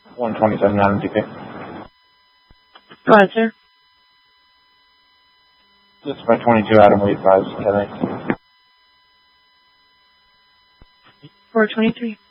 127 on DP. Go ahead, sir. Just by 22 Adam Wheat 5, 10 423.